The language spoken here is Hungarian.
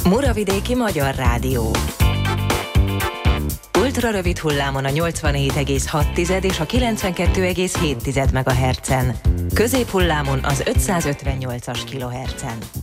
Muravidéki Magyar Rádió. Ultrarövid hullámon a 87,6 és a 92,7 MHz-en. Középhullámon az 558-as kHz-en.